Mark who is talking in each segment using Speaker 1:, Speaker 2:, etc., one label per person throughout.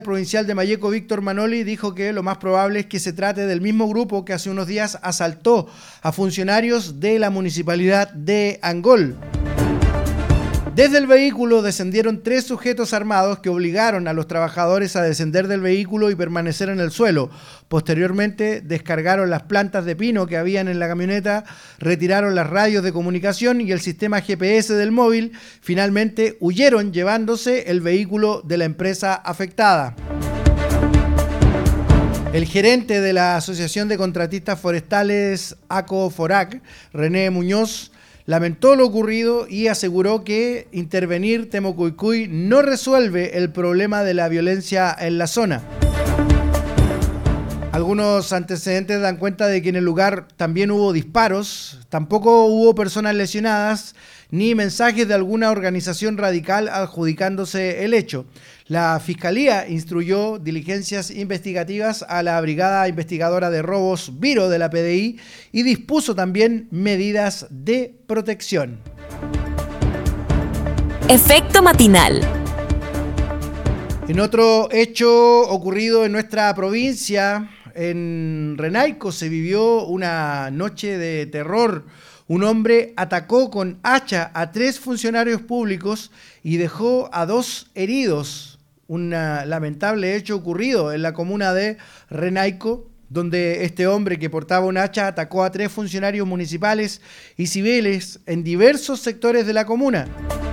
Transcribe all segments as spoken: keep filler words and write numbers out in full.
Speaker 1: provincial de Malleco, Víctor Manoli, dijo que lo más probable es que se trate del mismo grupo que hace unos días asaltó a funcionarios de la municipalidad de Angol. Desde el vehículo descendieron tres sujetos armados que obligaron a los trabajadores a descender del vehículo y permanecer en el suelo. Posteriormente descargaron las plantas de pino que habían en la camioneta, retiraron las radios de comunicación y el sistema G P S del móvil. Finalmente huyeron llevándose el vehículo de la empresa afectada. El gerente de la Asociación de Contratistas Forestales ACOFORAC, René Muñoz, lamentó lo ocurrido y aseguró que intervenir Temocuycuy no resuelve el problema de la violencia en la zona. Algunos antecedentes dan cuenta de que en el lugar también hubo disparos, tampoco hubo personas lesionadas, ni mensajes de alguna organización radical adjudicándose el hecho. La Fiscalía instruyó diligencias investigativas a la Brigada Investigadora de Robos Viro de la P D I y dispuso también medidas de protección.
Speaker 2: Efecto matinal.
Speaker 1: En otro hecho ocurrido en nuestra provincia, en Renaico, se vivió una noche de terror. Un hombre atacó con hacha a tres funcionarios públicos y dejó a dos heridos. Un lamentable hecho ocurrido en la comuna de Renaico, donde este hombre que portaba un hacha atacó a tres funcionarios municipales y civiles en diversos sectores de la comuna.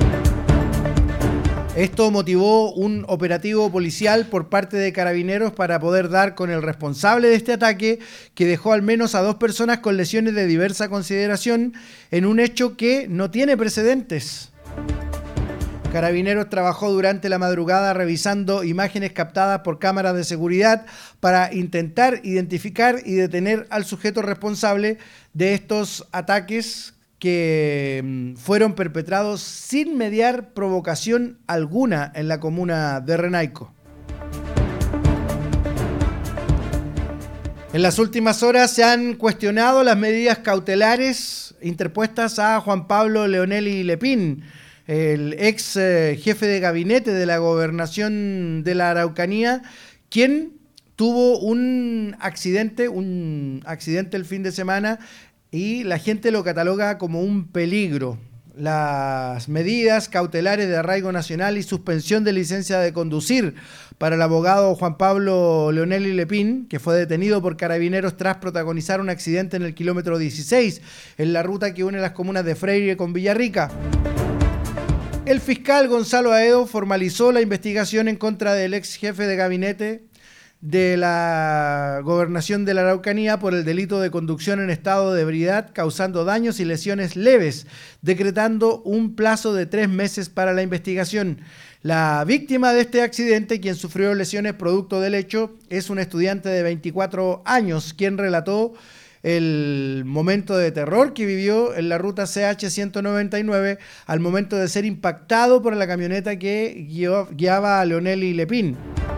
Speaker 1: Esto motivó un operativo policial por parte de Carabineros para poder dar con el responsable de este ataque, que dejó al menos a dos personas con lesiones de diversa consideración en un hecho que no tiene precedentes. Carabineros trabajó durante la madrugada revisando imágenes captadas por cámaras de seguridad para intentar identificar y detener al sujeto responsable de estos ataques que fueron perpetrados sin mediar provocación alguna en la comuna de Renaico. En las últimas horas se han cuestionado las medidas cautelares interpuestas a Juan Pablo Leonelli Lepín, el ex eh, jefe de gabinete de la gobernación de la Araucanía, quien tuvo un accidente, un accidente el fin de semana y la gente lo cataloga como un peligro. Las medidas cautelares de arraigo nacional y suspensión de licencia de conducir para el abogado Juan Pablo Leonelli Lepín, que fue detenido por Carabineros tras protagonizar un accidente en el kilómetro dieciséis, en la ruta que une las comunas de Freire con Villarrica. El fiscal Gonzalo Aedo formalizó la investigación en contra del ex jefe de gabinete de la gobernación de la Araucanía por el delito de conducción en estado de ebriedad causando daños y lesiones leves, decretando un plazo de tres meses para la investigación. La víctima de este accidente, quien sufrió lesiones producto del hecho, es un estudiante de veinticuatro años, quien relató el momento de terror que vivió en la ruta C H ciento noventa y nueve al momento de ser impactado por la camioneta que guió, guiaba a Leonelli Lepín.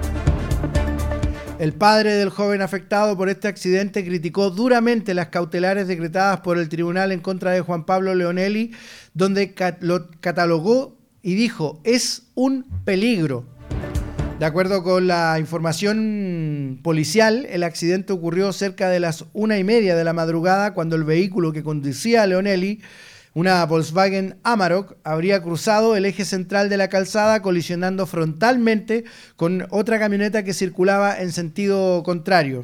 Speaker 1: El padre del joven afectado por este accidente criticó duramente las cautelares decretadas por el tribunal en contra de Juan Pablo Leonelli, donde lo catalogó y dijo: es un peligro. De acuerdo con la información policial, el accidente ocurrió cerca de las una y media de la madrugada, cuando el vehículo que conducía a Leonelli, una Volkswagen Amarok, habría cruzado el eje central de la calzada, colisionando frontalmente con otra camioneta que circulaba en sentido contrario.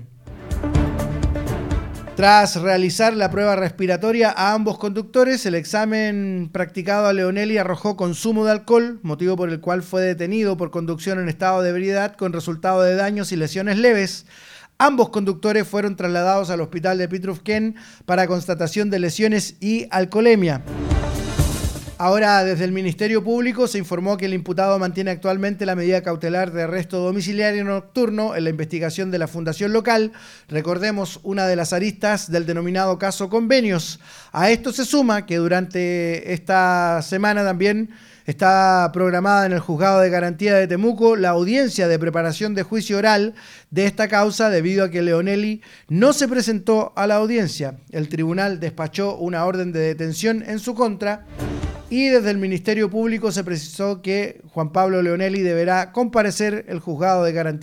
Speaker 1: Tras realizar la prueba respiratoria a ambos conductores, el examen practicado a Leonelli arrojó consumo de alcohol, motivo por el cual fue detenido por conducción en estado de ebriedad con resultado de daños y lesiones leves. Ambos conductores fueron trasladados al hospital de Pitrufquén para constatación de lesiones y alcoholemia. Ahora, desde el Ministerio Público se informó que el imputado mantiene actualmente la medida cautelar de arresto domiciliario nocturno en la investigación de la fundación local. Recordemos, una de las aristas del denominado caso Convenios. A esto se suma que durante esta semana también está programada en el Juzgado de Garantía de Temuco la audiencia de preparación de juicio oral de esta causa, debido a que Leonelli no se presentó a la audiencia. El tribunal despachó una orden de detención en su contra y desde el Ministerio Público se precisó que Juan Pablo Leonelli deberá comparecer el Juzgado de Garantía